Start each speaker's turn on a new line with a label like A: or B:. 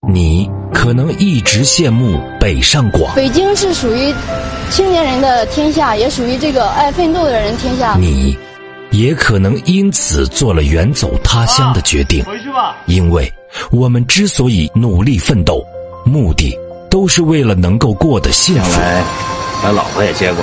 A: 你可能一直羡慕北上广，
B: 北京是属于青年人的天下，也属于这个爱奋斗的人天下。
A: 你也可能因此做了远走他乡的决定。
C: 回去吧。
A: 因为我们之所以努力奋斗，目的都是为了能够过得幸福。
C: 将来把老婆也接过